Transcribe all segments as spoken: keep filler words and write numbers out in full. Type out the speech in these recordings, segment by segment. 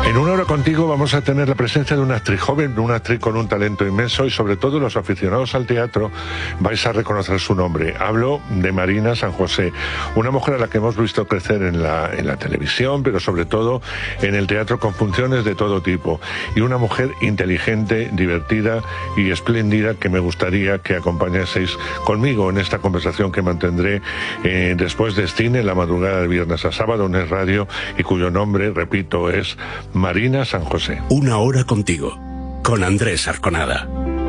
En Una Hora Contigo vamos a tener la presencia de una actriz joven, una actriz con un talento inmenso y sobre todo los aficionados al teatro vais a reconocer su nombre. Hablo de Marina San José, una mujer a la que hemos visto crecer en la, en la televisión, pero sobre todo en el teatro con funciones de todo tipo. Y una mujer inteligente, divertida y espléndida que me gustaría que acompañaseis conmigo en esta conversación que mantendré eh, después de cine en la madrugada de viernes a sábado en Es Radio y cuyo nombre, repito, es Marina San José. Una Hora Contigo, con Andrés Arconada.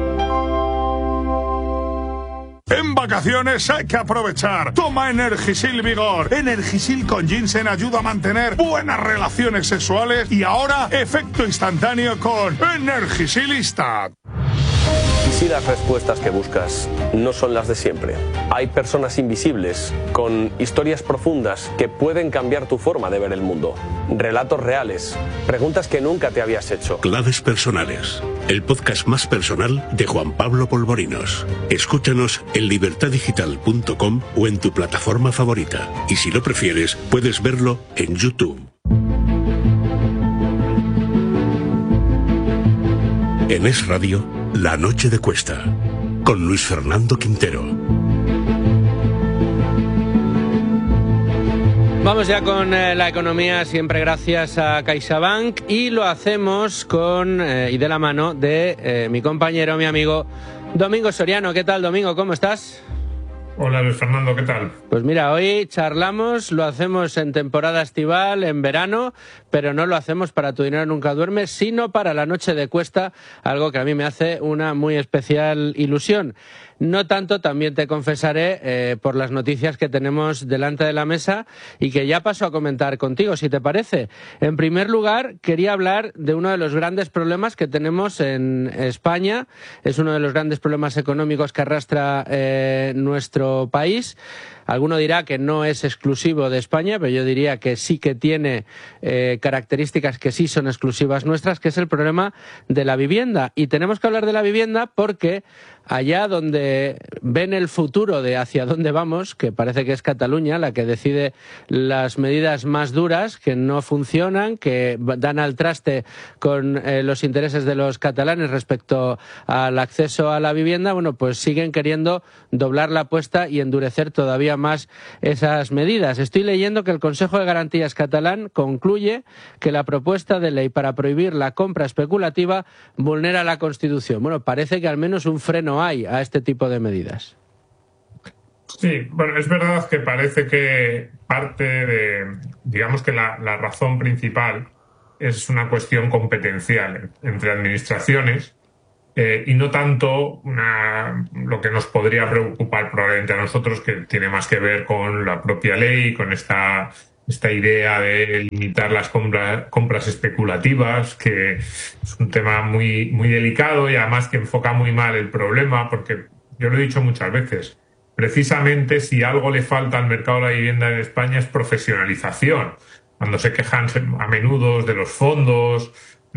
En vacaciones hay que aprovechar. Toma Energisil Vigor. Energisil con ginseng ayuda a mantener buenas relaciones sexuales y ahora efecto instantáneo con Energisilista. ¿Y si las respuestas que buscas no son las de siempre? Hay personas invisibles, con historias profundas que pueden cambiar tu forma de ver el mundo. Relatos reales, preguntas que nunca te habías hecho. Claves personales, el podcast más personal de Juan Pablo Polvorinos. Escúchanos en libertad digital punto com o en tu plataforma favorita. Y si lo prefieres, puedes verlo en YouTube. En Es Radio, La Noche de Cuesta, con Luis Fernando Quintero. Vamos ya con eh, la economía, siempre gracias a CaixaBank, y lo hacemos con eh, y de la mano de eh, mi compañero, mi amigo Domingo Soriano. ¿Qué tal, Domingo? ¿Cómo estás? Hola, Luis Fernando, ¿qué tal? Pues mira, hoy charlamos, lo hacemos en temporada estival, en verano, pero no lo hacemos para Tu Dinero Nunca Duerme, sino para la Noche de Cuesta, algo que a mí me hace una muy especial ilusión. No tanto, también te confesaré, eh, por las noticias que tenemos delante de la mesa y que ya paso a comentar contigo, si te parece. En primer lugar, quería hablar de uno de los grandes problemas que tenemos en España. Es uno de los grandes problemas económicos que arrastra eh, nuestro país. Alguno dirá que no es exclusivo de España, pero yo diría que sí que tiene eh, características que sí son exclusivas nuestras, que es el problema de la vivienda. Y tenemos que hablar de la vivienda porque allá donde ven el futuro de hacia dónde vamos, que parece que es Cataluña la que decide las medidas más duras, que no funcionan, que dan al traste con eh, los intereses de los catalanes respecto al acceso a la vivienda, bueno, pues siguen queriendo doblar la apuesta y endurecer todavía más esas medidas. Estoy leyendo que el Consejo de Garantías catalán concluye que la propuesta de ley para prohibir la compra especulativa vulnera la Constitución. Bueno, parece que al menos un freno hay a este tipo de medidas. Sí, bueno, es verdad que parece que parte de, digamos que la, la razón principal es una cuestión competencial entre administraciones. Eh, y no tanto una, lo que nos podría preocupar probablemente a nosotros, que tiene más que ver con la propia ley, con esta, esta idea de limitar las compra, compras especulativas, que es un tema muy, muy delicado y además que enfoca muy mal el problema, porque yo lo he dicho muchas veces, precisamente si algo le falta al mercado de la vivienda en España es profesionalización. Cuando se quejan a menudo de los fondos,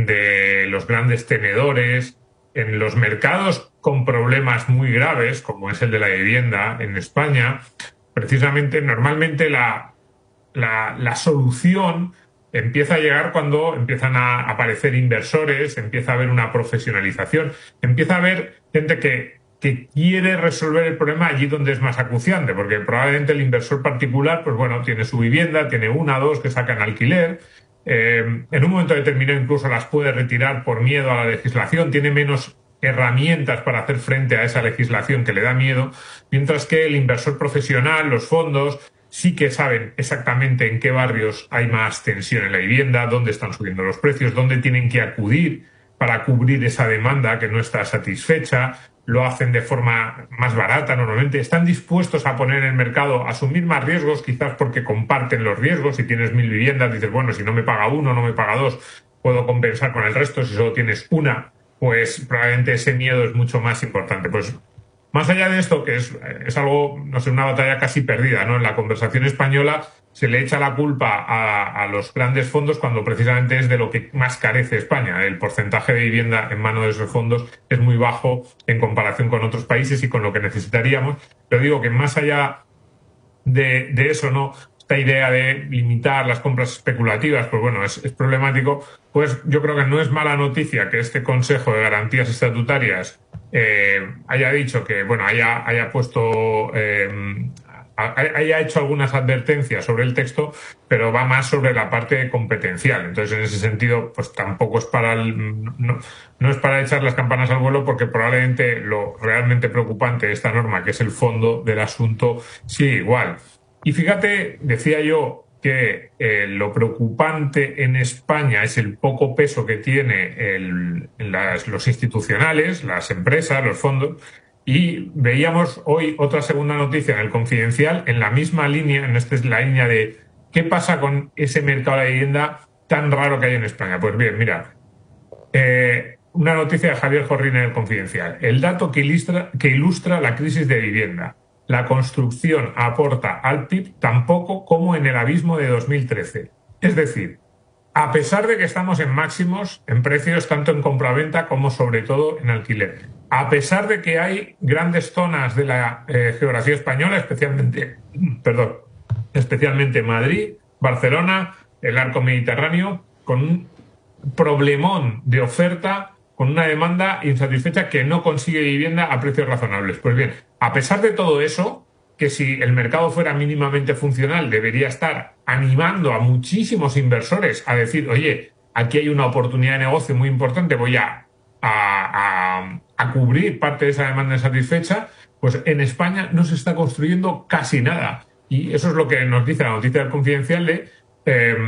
de los grandes tenedores, en los mercados con problemas muy graves, como es el de la vivienda en España, precisamente, normalmente la, la, la solución empieza a llegar cuando empiezan a aparecer inversores, empieza a haber una profesionalización, empieza a haber gente que, que quiere resolver el problema allí donde es más acuciante, porque probablemente el inversor particular, pues bueno, tiene su vivienda, tiene una, dos que sacan alquiler. Eh, en un momento determinado incluso las puede retirar por miedo a la legislación, tiene menos herramientas para hacer frente a esa legislación que le da miedo, mientras que el inversor profesional, los fondos, sí que saben exactamente en qué barrios hay más tensión en la vivienda, dónde están subiendo los precios, dónde tienen que acudir para cubrir esa demanda que no está satisfecha. Lo hacen de forma más barata normalmente, están dispuestos a poner en el mercado, a asumir más riesgos, quizás porque comparten los riesgos. Si tienes mil viviendas, dices, bueno, si no me paga uno, no me paga dos, puedo compensar con el resto. Si solo tienes una, pues probablemente ese miedo es mucho más importante. Pues más allá de esto, que es, es algo, no sé, una batalla casi perdida, ¿no? En la conversación española se le echa la culpa a, a los grandes fondos cuando precisamente es de lo que más carece España. El porcentaje de vivienda en manos de esos fondos es muy bajo en comparación con otros países y con lo que necesitaríamos. Pero digo que más allá de, de eso, ¿no? esta idea de limitar las compras especulativas, pues bueno, es, es problemático. Pues yo creo que no es mala noticia que este Consejo de Garantías Estatutarias eh, haya dicho que, bueno, haya, haya puesto... Eh, haya hecho algunas advertencias sobre el texto, pero va más sobre la parte competencial. Entonces, en ese sentido, pues tampoco es para el, no, no es para echar las campanas al vuelo, porque probablemente lo realmente preocupante de esta norma, que es el fondo del asunto, sigue igual. Y fíjate, decía yo que eh, lo preocupante en España es el poco peso que tiene el, las, los institucionales, las empresas, los fondos. Y veíamos hoy otra segunda noticia en el Confidencial, en la misma línea, en esta es la línea de qué pasa con ese mercado de la vivienda tan raro que hay en España. Pues bien, mira, eh, una noticia de Javier Jorrín en el Confidencial. El dato que ilustra, que ilustra la crisis de vivienda. La construcción aporta al P I B tan poco como en el abismo de dos mil trece. Es decir, a pesar de que estamos en máximos en precios tanto en compraventa como sobre todo en alquiler. A pesar de que hay grandes zonas de la eh, geografía española, especialmente, perdón, especialmente Madrid, Barcelona, el arco mediterráneo, con un problemón de oferta, con una demanda insatisfecha que no consigue vivienda a precios razonables. Pues bien, a pesar de todo eso, que si el mercado fuera mínimamente funcional debería estar animando a muchísimos inversores a decir, oye, aquí hay una oportunidad de negocio muy importante, voy a A, a, a cubrir parte de esa demanda insatisfecha, pues en España no se está construyendo casi nada. Y eso es lo que nos dice la noticia del Confidencial de eh,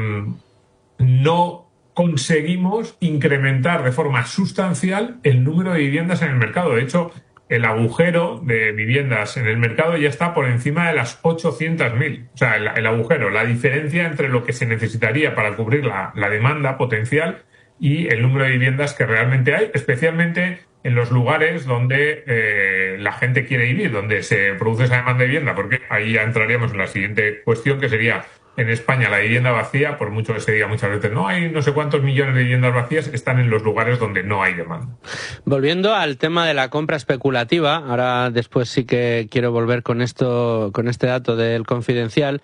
no conseguimos incrementar de forma sustancial el número de viviendas en el mercado. De hecho, el agujero de viviendas en el mercado ya está por encima de las ochocientas mil. O sea, el, el agujero, la diferencia entre lo que se necesitaría para cubrir la, la demanda potencial y el número de viviendas que realmente hay, especialmente en los lugares donde eh, la gente quiere vivir, donde se produce esa demanda de vivienda, porque ahí ya entraríamos en la siguiente cuestión, que sería en España la vivienda vacía, por mucho que se diga muchas veces, no hay no sé cuántos millones de viviendas vacías, están en los lugares donde no hay demanda. Volviendo al tema de la compra especulativa, ahora después sí que quiero volver con esto, con este dato del Confidencial,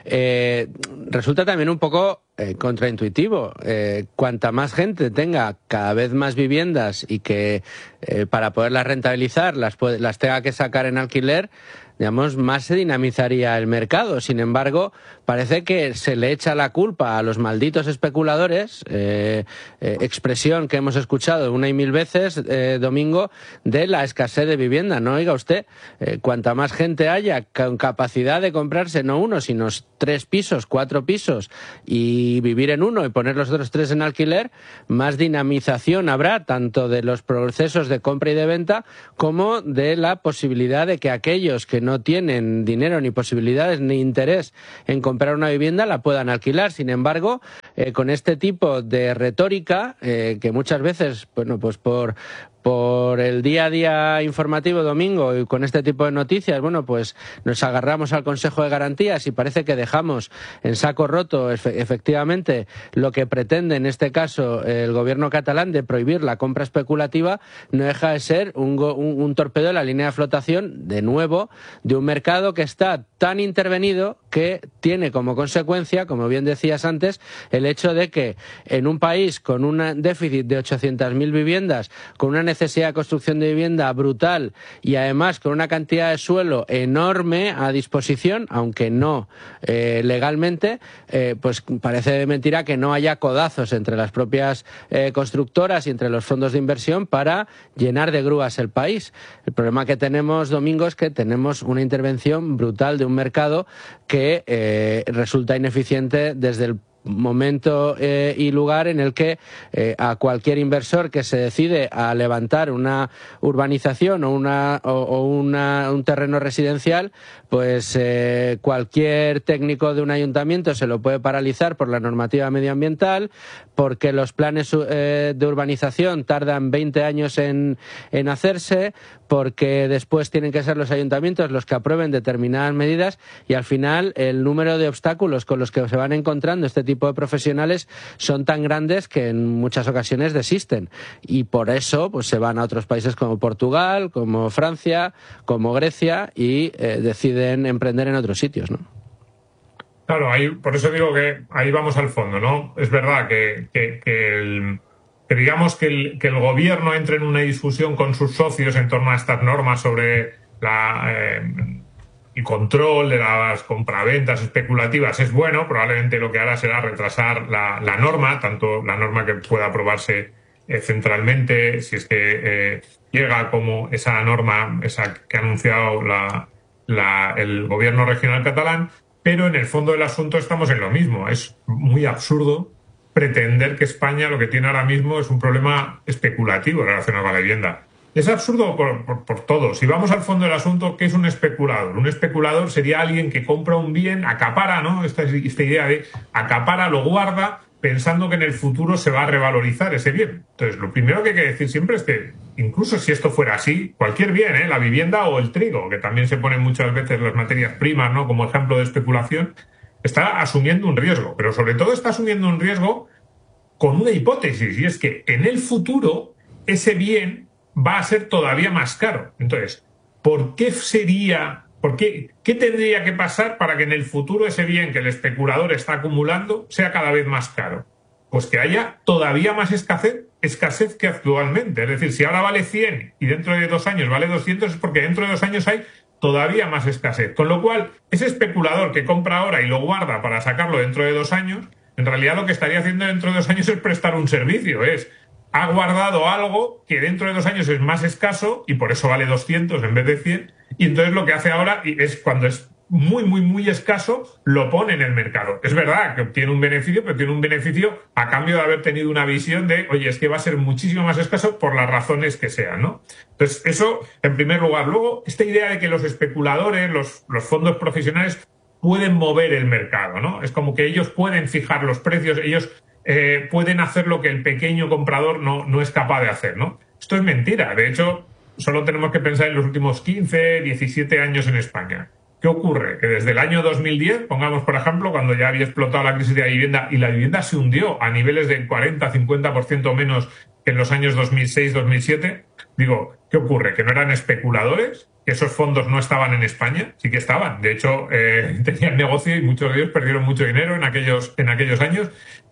eh, resulta también un poco eh, contraintuitivo. Eh, cuanta más gente tenga cada vez más viviendas y que eh, para poderlas rentabilizar las, las tenga que sacar en alquiler, digamos, más se dinamizaría el mercado. Sin embargo, parece que se le echa la culpa a los malditos especuladores, eh, eh, expresión que hemos escuchado una y mil veces, eh, Domingo, de la escasez de vivienda. No, oiga usted, eh, cuanta más gente haya con capacidad de comprarse no uno, sino tres pisos, cuatro pisos, y vivir en uno y poner los otros tres en alquiler, más dinamización habrá tanto de los procesos de compra y de venta como de la posibilidad de que aquellos que no tienen dinero ni posibilidades ni interés en comprar una vivienda la puedan alquilar. Sin embargo, eh, con este tipo de retórica, eh, que muchas veces, bueno, pues por por el día a día informativo, Domingo, y con este tipo de noticias, bueno, pues nos agarramos al Consejo de Garantías y parece que dejamos en saco roto efectivamente lo que pretende en este caso el gobierno catalán de prohibir la compra especulativa. No deja de ser un, un, un torpedo de la línea de flotación, de nuevo, de un mercado que está tan intervenido que tiene como consecuencia, como bien decías antes, el hecho de que en un país con un déficit de ochocientas mil viviendas, con una necesidad de construcción de vivienda brutal y además con una cantidad de suelo enorme a disposición, aunque no eh, legalmente, eh, pues parece mentira que no haya codazos entre las propias eh, constructoras y entre los fondos de inversión para llenar de grúas el país. El problema que tenemos, Domingo, es que tenemos una intervención brutal de un mercado que eh, resulta ineficiente desde el momento eh, y lugar en el que eh, a cualquier inversor que se decide a levantar una urbanización o una o, o una, un terreno residencial, pues eh, cualquier técnico de un ayuntamiento se lo puede paralizar por la normativa medioambiental, porque los planes eh, de urbanización tardan veinte años en, en hacerse, porque después tienen que ser los ayuntamientos los que aprueben determinadas medidas, y al final el número de obstáculos con los que se van encontrando este tipo de profesionales son tan grandes que en muchas ocasiones desisten, y por eso pues se van a otros países como Portugal, como Francia, como Grecia, y eh, deciden emprender en otros sitios, ¿no? Claro, ahí, por eso digo que ahí vamos al fondo, ¿no? Es verdad que, que, que, el, que digamos que el, que el gobierno entre en una discusión con sus socios en torno a estas normas sobre la, eh, el control de las compraventas especulativas es bueno. Probablemente lo que hará será retrasar la, la norma, tanto la norma que pueda aprobarse eh, centralmente, si es que eh, llega, como esa norma esa que ha anunciado la, la, el gobierno regional catalán. Pero en el fondo del asunto estamos en lo mismo. Es muy absurdo pretender que España lo que tiene ahora mismo es un problema especulativo relacionado con la vivienda. Es absurdo por, por, por todo. Si vamos al fondo del asunto, ¿qué es un especulador? Un especulador sería alguien que compra un bien, acapara, ¿no? Esta, esta idea de acapara, lo guarda, pensando que en el futuro se va a revalorizar ese bien. Entonces, lo primero que hay que decir siempre es que, incluso si esto fuera así, cualquier bien, ¿eh? La vivienda o el trigo, que también se ponen muchas veces las materias primas, ¿no? Como ejemplo de especulación, está asumiendo un riesgo, pero sobre todo está asumiendo un riesgo con una hipótesis, y es que en el futuro ese bien va a ser todavía más caro. Entonces, ¿por qué sería... ¿Por qué? ¿Qué tendría que pasar para que en el futuro ese bien que el especulador está acumulando sea cada vez más caro? Pues que haya todavía más escasez, escasez que actualmente. Es decir, si ahora vale cien y dentro de dos años vale doscientos, es porque dentro de dos años hay todavía más escasez. Con lo cual, ese especulador que compra ahora y lo guarda para sacarlo dentro de dos años, en realidad lo que estaría haciendo dentro de dos años es prestar un servicio. Es, ha guardado algo que dentro de dos años es más escaso y por eso vale doscientos en vez de cien. Y entonces lo que hace ahora es, cuando es muy, muy, muy escaso, lo pone en el mercado. Es verdad que obtiene un beneficio, pero tiene un beneficio a cambio de haber tenido una visión de, oye, es que va a ser muchísimo más escaso por las razones que sean, ¿no? Entonces, eso en primer lugar. Luego, esta idea de que los especuladores, los, los fondos profesionales pueden mover el mercado, ¿no? Es como que ellos pueden fijar los precios, ellos eh, pueden hacer lo que el pequeño comprador no, no es capaz de hacer, ¿no? Esto es mentira. De hecho, solo tenemos que pensar en los últimos quince, diecisiete años en España. ¿Qué ocurre? Que desde el año dos mil diez, pongamos por ejemplo, cuando ya había explotado la crisis de la vivienda y la vivienda se hundió a niveles de cuarenta a cincuenta por ciento menos que en los años dos mil seis dos mil siete, digo, ¿qué ocurre? ¿Que no eran especuladores? ¿Que esos fondos no estaban en España? Sí que estaban. De hecho, eh, tenían negocio y muchos de ellos perdieron mucho dinero en aquellos, en aquellos años,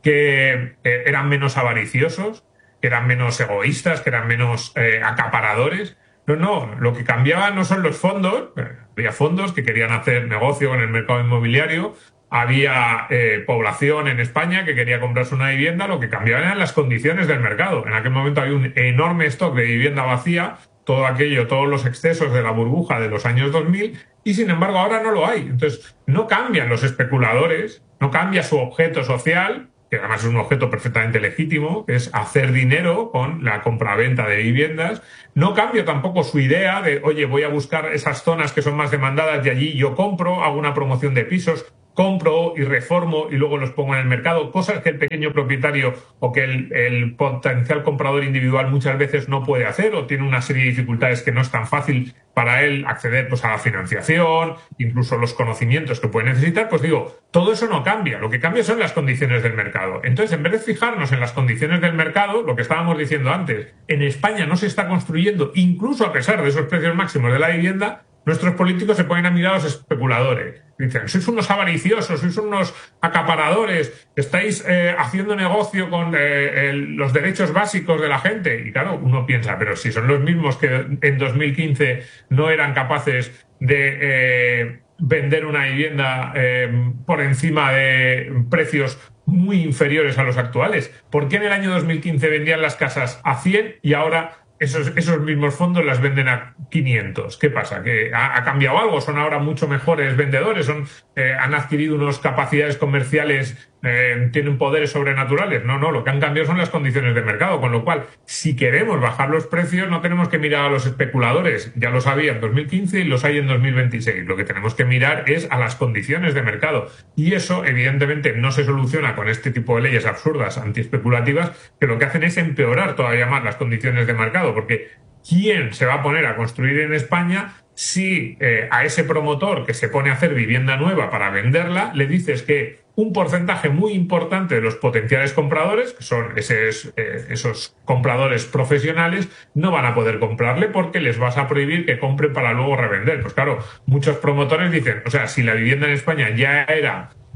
que eh, eran menos avariciosos, que eran menos egoístas, que eran menos eh, acaparadores. No, no, lo que cambiaba no son los fondos. Había fondos que querían hacer negocio con el mercado inmobiliario, había eh, población en España que quería comprarse una vivienda, lo que cambiaba eran las condiciones del mercado. En aquel momento había un enorme stock de vivienda vacía, todo aquello, todos los excesos de la burbuja de los años dos mil, y sin embargo ahora no lo hay. Entonces, no cambian los especuladores, no cambia su objeto social, que además es un objeto perfectamente legítimo, que es hacer dinero con la compraventa de viviendas. No cambia tampoco su idea de, oye, voy a buscar esas zonas que son más demandadas y allí yo compro, hago una promoción de pisos, compro y reformo y luego los pongo en el mercado, cosas que el pequeño propietario o que el, el potencial comprador individual muchas veces no puede hacer o tiene una serie de dificultades que no es tan fácil para él acceder pues a la financiación, incluso los conocimientos que puede necesitar. Pues digo, todo eso no cambia, lo que cambia son las condiciones del mercado. Entonces, en vez de fijarnos en las condiciones del mercado, lo que estábamos diciendo antes, en España no se está construyendo, incluso a pesar de esos precios máximos de la vivienda, nuestros políticos se ponen a mirar a los especuladores. Dicen, sois unos avariciosos, sois unos acaparadores, estáis eh, haciendo negocio con eh, el, los derechos básicos de la gente. Y claro, uno piensa, pero si son los mismos que en dos mil quince no eran capaces de eh, vender una vivienda eh, por encima de precios muy inferiores a los actuales. ¿Por qué en el año dos mil quince vendían las casas a cien y ahora Esos, esos mismos fondos las venden a quinientos? ¿Qué pasa? ¿Que ha, ha cambiado algo? ¿Son ahora mucho mejores vendedores? ¿Son, eh, ¿Han adquirido unas capacidades comerciales? Eh, ¿Tienen poderes sobrenaturales? No, no, lo que han cambiado son las condiciones de mercado, con lo cual, si queremos bajar los precios, no tenemos que mirar a los especuladores. Ya los había en dos mil quince y los hay en dos mil veintiséis. Lo que tenemos que mirar es a las condiciones de mercado. Y eso, evidentemente, no se soluciona con este tipo de leyes absurdas, antiespeculativas, que lo que hacen es empeorar todavía más las condiciones de mercado, porque ¿quién se va a poner a construir en España si eh, a ese promotor que se pone a hacer vivienda nueva para venderla le dices que un porcentaje muy importante de los potenciales compradores, que son esos, eh, esos compradores profesionales, no van a poder comprarle porque les vas a prohibir que compren para luego revender? Pues claro, muchos promotores dicen, o sea, si la vivienda en España ya era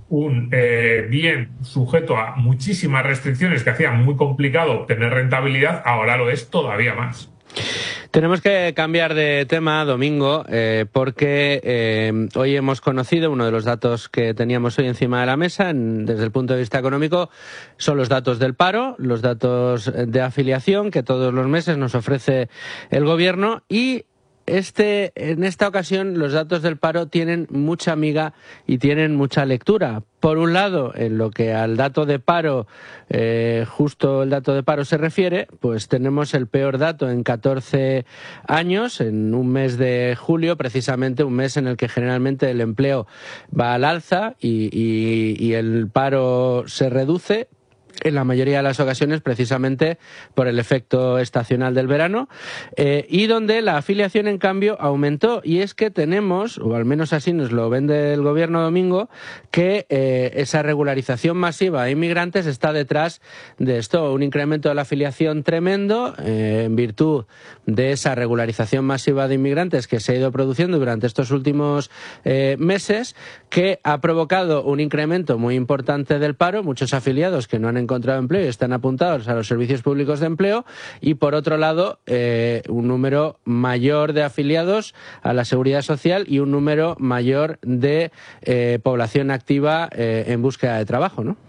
un eh, bien sujeto a muchísimas restricciones que hacían muy complicado obtener rentabilidad, ahora lo es todavía más. Tenemos que cambiar de tema, Domingo, eh, porque eh, hoy hemos conocido uno de los datos que teníamos hoy encima de la mesa en, desde el punto de vista económico, son los datos del paro, los datos de afiliación que todos los meses nos ofrece el Gobierno y Este, en esta ocasión los datos del paro tienen mucha miga y tienen mucha lectura. Por un lado, en lo que al dato de paro, eh, justo el dato de paro se refiere, pues tenemos el peor dato en catorce años, en un mes de julio, precisamente un mes en el que generalmente el empleo va al alza y, y, y el paro se reduce, en la mayoría de las ocasiones precisamente por el efecto estacional del verano, eh, y donde la afiliación en cambio aumentó. Y es que tenemos, o al menos así nos lo vende el Gobierno, Domingo, que eh, esa regularización masiva de inmigrantes está detrás de esto, un incremento de la afiliación tremendo eh, en virtud de esa regularización masiva de inmigrantes que se ha ido produciendo durante estos últimos eh, meses, que ha provocado un incremento muy importante del paro, muchos afiliados que no han encontrado empleo y están apuntados a los servicios públicos de empleo, y por otro lado eh, un número mayor de afiliados a la Seguridad Social y un número mayor de eh, población activa eh, en búsqueda de trabajo, ¿no?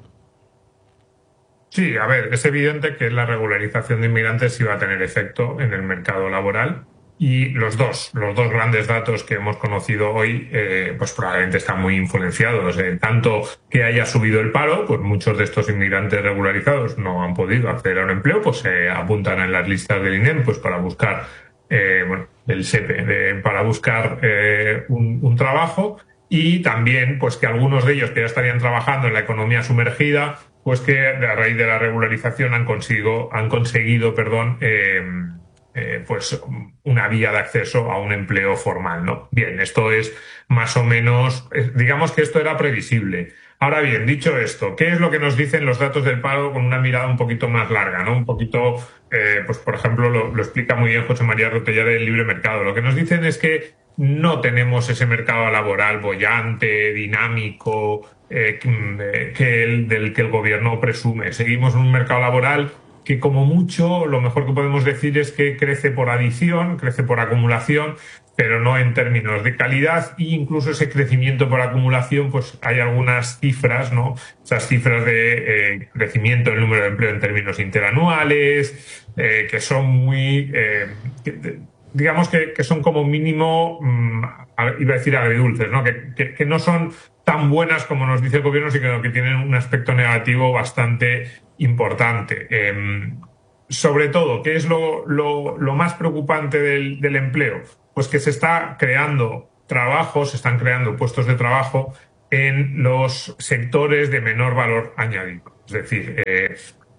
Sí, a ver, es evidente que la regularización de inmigrantes iba a tener efecto en el mercado laboral. Y los dos, los dos grandes datos que hemos conocido hoy, eh, pues probablemente están muy influenciados. Eh, tanto que haya subido el paro, pues muchos de estos inmigrantes regularizados no han podido acceder a un empleo, pues se eh, apuntan en las listas del I N E M pues para buscar, eh, bueno, el S E P E, de, para buscar eh, un, un trabajo. Y también, pues que algunos de ellos que ya estarían trabajando en la economía sumergida, pues que a raíz de la regularización han conseguido, han conseguido, perdón, eh, Eh, pues una vía de acceso a un empleo formal, ¿no? Bien, esto es más o menos, eh, digamos que esto era previsible. Ahora bien, dicho esto, ¿qué es lo que nos dicen los datos del paro con una mirada un poquito más larga, ¿no? Un poquito, eh, pues por ejemplo, lo, lo explica muy bien José María Rotella del Libre Mercado. Lo que nos dicen es que no tenemos ese mercado laboral boyante, dinámico, eh, que el, del que el gobierno presume. Seguimos en un mercado laboral que como mucho lo mejor que podemos decir es que crece por adición, crece por acumulación, pero no en términos de calidad, e incluso ese crecimiento por acumulación, pues hay algunas cifras, ¿no? Esas cifras de eh, crecimiento del número de empleo en términos interanuales, eh, que son muy, eh, que, digamos que, que son como mínimo, mmm, iba a decir agridulces, ¿no? Que, que, que no son tan buenas como nos dice el gobierno, sino que tienen un aspecto negativo bastante importante. Eh, sobre todo, ¿qué es lo, lo, lo más preocupante del, del empleo? Pues que se está creando trabajos, se están creando puestos de trabajo en los sectores de menor valor añadido. Es decir, eh,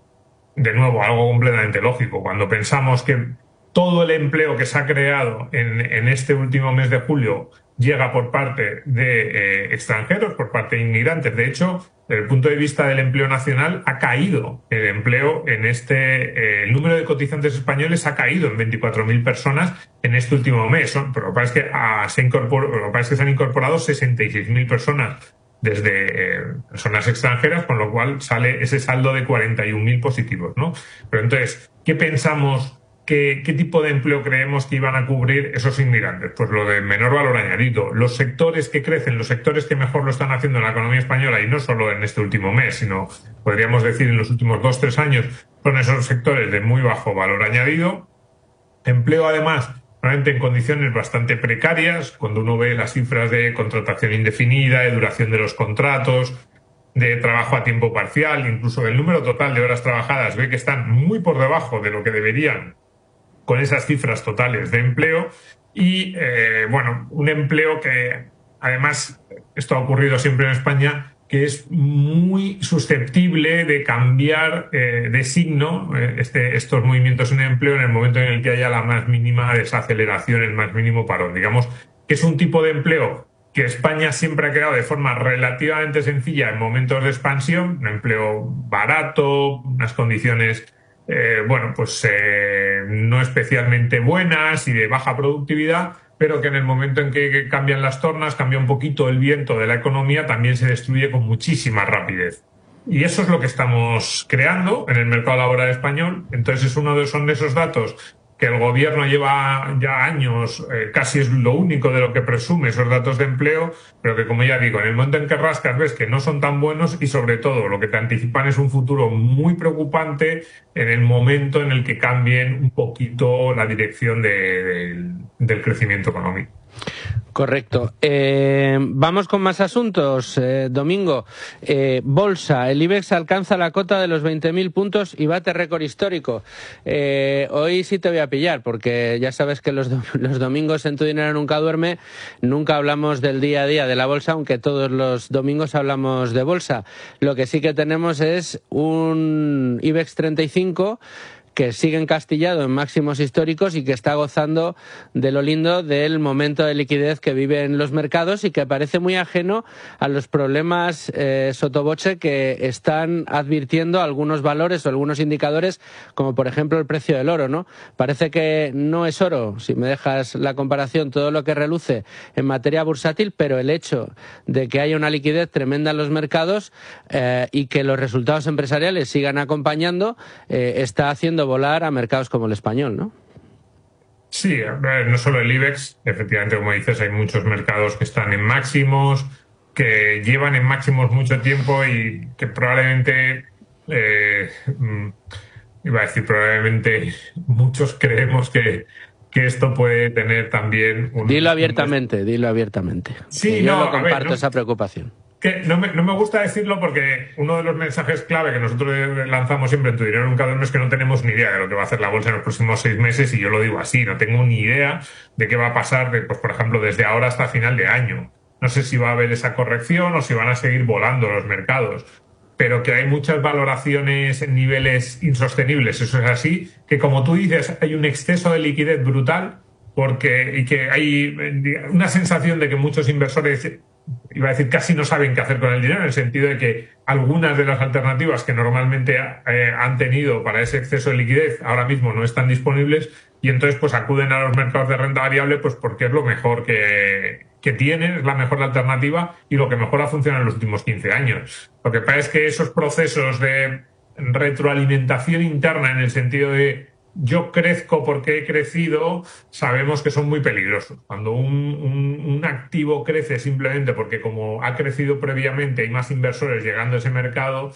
de nuevo, algo completamente lógico. Cuando pensamos que todo el empleo que se ha creado en, en este último mes de julio llega por parte de eh, extranjeros, por parte de inmigrantes. De hecho, desde el punto de vista del empleo nacional, ha caído el empleo en este... Eh, el número de cotizantes españoles ha caído en veinticuatro mil personas en este último mes. ¿no? Pero lo que pasa es que, ah, se, incorporó, lo que pasa es que se han incorporado sesenta y seis mil personas desde eh, personas extranjeras, con lo cual sale ese saldo de cuarenta y un mil positivos, ¿no? Pero entonces, ¿qué pensamos? ¿Qué, ¿Qué tipo de empleo creemos que iban a cubrir esos inmigrantes? Pues lo de menor valor añadido. Los sectores que crecen, los sectores que mejor lo están haciendo en la economía española, y no solo en este último mes, sino podríamos decir en los últimos dos, tres años, son esos sectores de muy bajo valor añadido. Empleo, además, realmente en condiciones bastante precarias, cuando uno ve las cifras de contratación indefinida, de duración de los contratos, de trabajo a tiempo parcial, incluso del número total de horas trabajadas, ve que están muy por debajo de lo que deberían con esas cifras totales de empleo. Y, eh, bueno, un empleo que, además, esto ha ocurrido siempre en España, que es muy susceptible de cambiar eh, de signo eh, este, estos movimientos en el empleo en el momento en el que haya la más mínima desaceleración, el más mínimo parón. Digamos que es un tipo de empleo que España siempre ha creado de forma relativamente sencilla en momentos de expansión, un empleo barato, unas condiciones eh, bueno, pues eh, no especialmente buenas y de baja productividad, pero que en el momento en que, que cambian las tornas, cambia un poquito el viento de la economía, también se destruye con muchísima rapidez. Y eso es lo que estamos creando en el mercado laboral español. Entonces, es uno de, son de esos datos que el gobierno lleva ya años, eh, casi es lo único de lo que presume esos datos de empleo, pero que, como ya digo, en el momento en que rascas ves que no son tan buenos y, sobre todo, lo que te anticipan es un futuro muy preocupante en el momento en el que cambien un poquito la dirección de, de, del crecimiento económico. Correcto. Eh, vamos con más asuntos. Eh, Domingo, eh, Bolsa. El IBEX alcanza la cota de los veinte mil puntos y bate récord histórico. Eh, hoy sí te voy a pillar, porque ya sabes que los, do los domingos en Tu Dinero Nunca Duerme nunca hablamos del día a día de la bolsa, aunque todos los domingos hablamos de bolsa. Lo que sí que tenemos es un IBEX treinta y cinco que sigue encastillado en máximos históricos y que está gozando de lo lindo del momento de liquidez que viven los mercados y que parece muy ajeno a los problemas eh, sotoboche que están advirtiendo algunos valores o algunos indicadores, como por ejemplo el precio del oro, ¿no? Parece que no es oro, si me dejas la comparación, todo lo que reluce en materia bursátil, pero el hecho de que haya una liquidez tremenda en los mercados eh, y que los resultados empresariales sigan acompañando eh, está haciendo volar a mercados como el español, ¿no? Sí, no solo el IBEX, efectivamente, como dices, hay muchos mercados que están en máximos, que llevan en máximos mucho tiempo y que probablemente, eh, iba a decir probablemente, muchos creemos que, que esto puede tener también un... Dilo abiertamente, dilo abiertamente. Sí, yo no, lo comparto, a ver, no, esa preocupación. Que no, me, no me gusta decirlo porque uno de los mensajes clave que nosotros lanzamos siempre en Tu Dinero Nunca Duerme es que no tenemos ni idea de lo que va a hacer la bolsa en los próximos seis meses, y yo lo digo así, no tengo ni idea de qué va a pasar, de, pues por ejemplo, desde ahora hasta final de año. No sé si va a haber esa corrección o si van a seguir volando los mercados, pero que hay muchas valoraciones en niveles insostenibles, eso es así, que como tú dices, hay un exceso de liquidez brutal porque, y que hay una sensación de que muchos inversores, iba a decir, casi no saben qué hacer con el dinero, en el sentido de que algunas de las alternativas que normalmente eh, han tenido para ese exceso de liquidez ahora mismo no están disponibles, y entonces pues acuden a los mercados de renta variable pues porque es lo mejor que, que tienen, es la mejor alternativa y lo que mejor ha funcionado en los últimos quince años. Lo que pasa es que esos procesos de retroalimentación interna, en el sentido de yo crezco porque he crecido, sabemos que son muy peligrosos. Cuando un, un, un activo crece simplemente porque, como ha crecido previamente, hay más inversores llegando a ese mercado,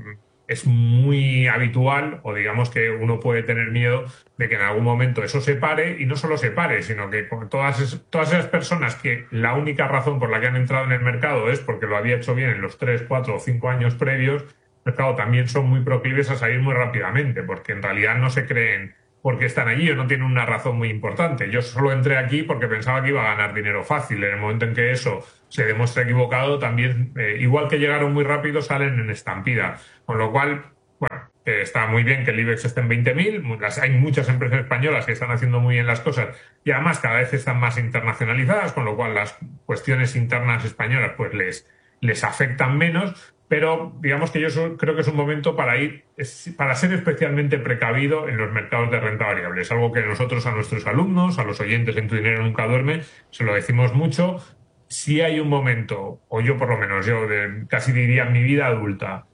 es muy habitual, o digamos que uno puede tener miedo de que en algún momento eso se pare, y no solo se pare, sino que todas, todas esas personas que la única razón por la que han entrado en el mercado es porque lo había hecho bien en los tres, cuatro o cinco años previos, mercado también son muy proclives a salir muy rápidamente, porque en realidad no se creen porque están allí o no tienen una razón muy importante. Yo solo entré aquí porque pensaba que iba a ganar dinero fácil. En el momento en que eso se demuestra equivocado, también, eh, igual que llegaron muy rápido, salen en estampida. Con lo cual, bueno, eh, está muy bien que el IBEX esté en veinte mil. Hay muchas empresas españolas que están haciendo muy bien las cosas y además cada vez están más internacionalizadas, con lo cual las cuestiones internas españolas pues les, les afectan menos. Pero digamos que yo creo que es un momento para ir, para ser especialmente precavido en los mercados de renta variable. Es algo que nosotros a nuestros alumnos, a los oyentes en Tu Dinero Nunca Duerme, se lo decimos mucho. Si hay un momento, o yo por lo menos, yo de, casi diría en mi vida adulta,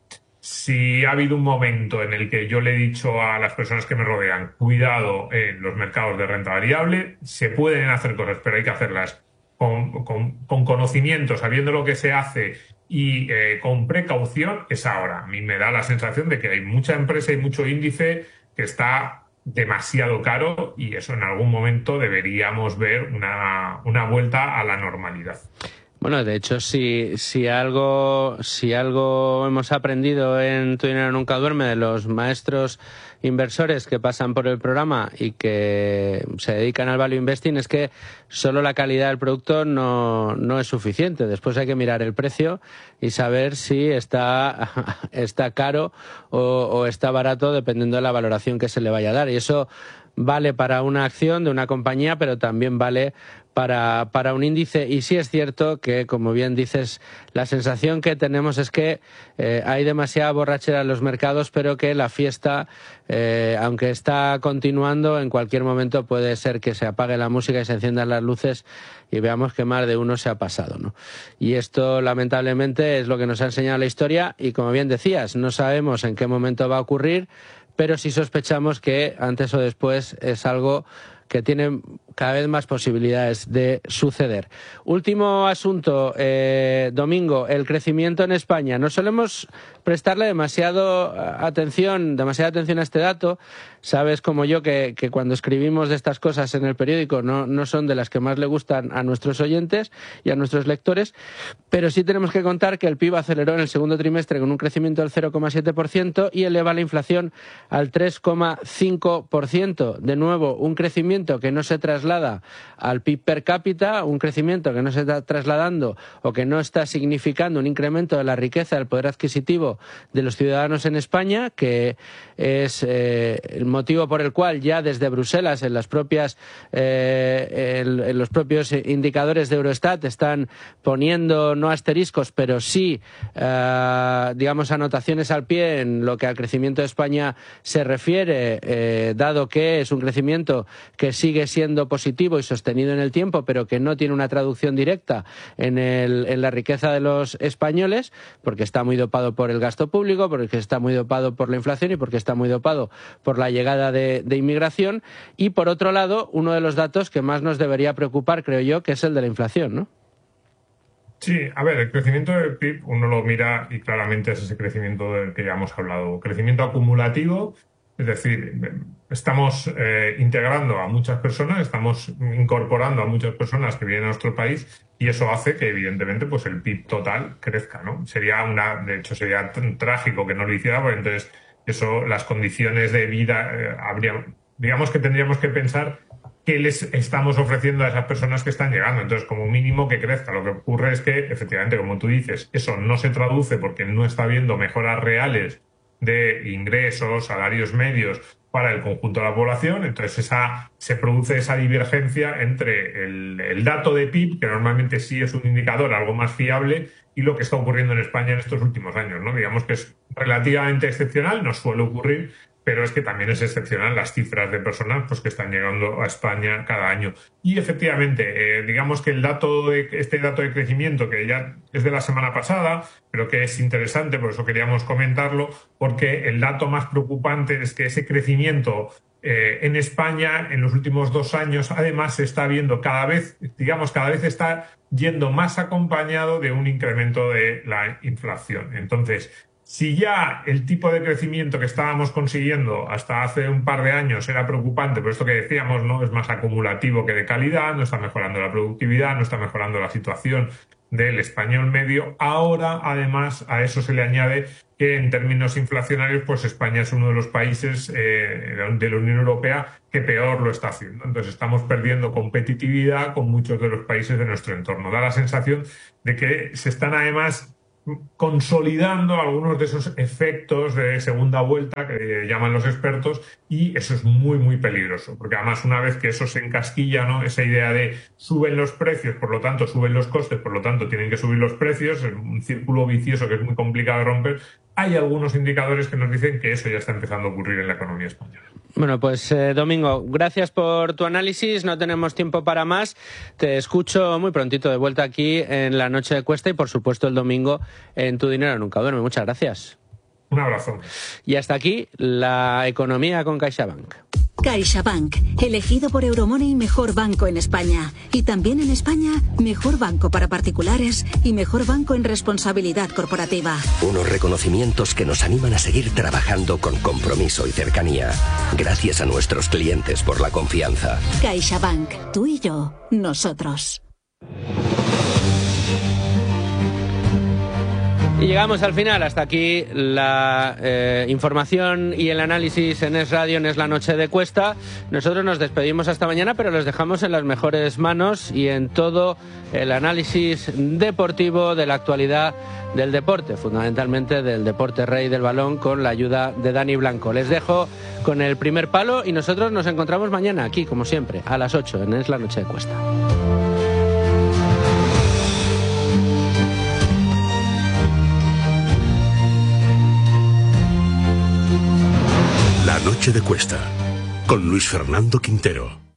si ha habido un momento en el que yo le he dicho a las personas que me rodean, cuidado en los mercados de renta variable, se pueden hacer cosas, pero hay que hacerlas con, con, con conocimiento, sabiendo lo que se hace y eh, con precaución, es ahora. A mí me da la sensación de que hay mucha empresa y mucho índice que está demasiado caro, y eso en algún momento deberíamos ver una, una vuelta a la normalidad. Bueno, de hecho, si, si algo si algo hemos aprendido en Tu Dinero Nunca Duerme de los maestros inversores que pasan por el programa y que se dedican al value investing, es que solo la calidad del producto no, no es suficiente. Después hay que mirar el precio y saber si está, está caro o, o está barato, dependiendo de la valoración que se le vaya a dar. Y eso vale para una acción de una compañía, pero también vale para, para un índice. Y sí es cierto que, como bien dices, la sensación que tenemos es que eh, hay demasiada borrachera en los mercados, pero que la fiesta, eh, aunque está continuando, en cualquier momento puede ser que se apague la música y se enciendan las luces y veamos que más de uno se ha pasado, ¿no? Y esto, lamentablemente, es lo que nos ha enseñado la historia y, como bien decías, no sabemos en qué momento va a ocurrir, pero sí sospechamos que antes o después es algo que tiene cada vez más posibilidades de suceder. Último asunto, eh, Domingo, el crecimiento en España. No solemos prestarle demasiado atención, demasiada atención a este dato. Sabes como yo que, que cuando escribimos de estas cosas en el periódico no, no son de las que más le gustan a nuestros oyentes y a nuestros lectores, pero sí tenemos que contar que el P I B aceleró en el segundo trimestre con un crecimiento del cero coma siete por ciento y eleva la inflación al tres coma cinco por ciento. De nuevo, un crecimiento que no se traslada al P I B per cápita, un crecimiento que no se está trasladando o que no está significando un incremento de la riqueza, del poder adquisitivo de los ciudadanos en España, que es eh, el motivo por el cual ya desde Bruselas, en las propias, eh, el, en los propios indicadores de Eurostat, están poniendo no asteriscos, pero sí, eh, digamos, anotaciones al pie en lo que al crecimiento de España se refiere, eh, dado que es un crecimiento que sigue siendo positivo y sostenido en el tiempo, pero que no tiene una traducción directa en, el, en la riqueza de los españoles, porque está muy dopado por el gasto público, porque está muy dopado por la inflación y porque está muy dopado por la llegada de, de inmigración. Y, por otro lado, uno de los datos que más nos debería preocupar, creo yo, que es el de la inflación, ¿no? Sí, a ver, el crecimiento del P I B uno lo mira y claramente es ese crecimiento del que ya hemos hablado. Crecimiento acumulativo, es decir, estamos eh, integrando a muchas personas, estamos incorporando a muchas personas que vienen a nuestro país y eso hace que, evidentemente, pues el P I B total crezca, ¿no? Sería una, de hecho, sería trágico que no lo hiciera, porque entonces eso, las condiciones de vida, eh, habría, digamos que tendríamos que pensar qué les estamos ofreciendo a esas personas que están llegando. Entonces, como mínimo que crezca. Lo que ocurre es que, efectivamente, como tú dices, eso no se traduce porque no está habiendo mejoras reales de ingresos, salarios medios para el conjunto de la población. Entonces esa, se produce esa divergencia entre el, el dato de P I B, que normalmente sí es un indicador algo más fiable, y lo que está ocurriendo en España en estos últimos años, ¿no? Digamos que es relativamente excepcional, no suele ocurrir, pero es que también es excepcional las cifras de personas pues, que están llegando a España cada año. Y efectivamente, eh, digamos que el dato de, este dato de crecimiento, que ya es de la semana pasada, pero que es interesante, por eso queríamos comentarlo, porque el dato más preocupante es que ese crecimiento eh, en España en los últimos dos años, además, se está viendo cada vez, digamos, cada vez está yendo más acompañado de un incremento de la inflación. Entonces, si ya el tipo de crecimiento que estábamos consiguiendo hasta hace un par de años era preocupante, por esto que decíamos, ¿no? Es más acumulativo que de calidad, no está mejorando la productividad, no está mejorando la situación del español medio. Ahora, además, a eso se le añade que en términos inflacionarios, pues España es uno de los países eh, de la Unión Europea que peor lo está haciendo. Entonces estamos perdiendo competitividad con muchos de los países de nuestro entorno. Da la sensación de que se están además consolidando algunos de esos efectos de segunda vuelta que llaman los expertos, y eso es muy muy peligroso, porque además una vez que eso se encasquilla, ¿no? Esa idea de suben los precios, por lo tanto suben los costes, por lo tanto tienen que subir los precios, es un círculo vicioso que es muy complicado de romper. Hay algunos indicadores que nos dicen que eso ya está empezando a ocurrir en la economía española. Bueno, pues eh, Domingo, gracias por tu análisis, no tenemos tiempo para más. Te escucho muy prontito de vuelta aquí en la Noche de Cuesta y, por supuesto, el domingo en Tu Dinero Nunca Duerme. Muchas gracias. Un abrazo. Y hasta aquí la economía con CaixaBank. CaixaBank, elegido por Euromoney mejor banco en España. Y también en España, mejor banco para particulares y mejor banco en responsabilidad corporativa. Unos reconocimientos que nos animan a seguir trabajando con compromiso y cercanía. Gracias a nuestros clientes por la confianza. CaixaBank, tú y yo, nosotros. Y llegamos al final. Hasta aquí la eh, información y el análisis en Es Radio, en Es la Noche de Cuesta. Nosotros nos despedimos hasta mañana, pero los dejamos en las mejores manos y en todo el análisis deportivo de la actualidad del deporte, fundamentalmente del deporte rey del balón, con la ayuda de Dani Blanco. Les dejo con el primer palo y nosotros nos encontramos mañana aquí, como siempre, a las ocho en Es la Noche de Cuesta. noche de cuesta, con Luis Fernando Quintero.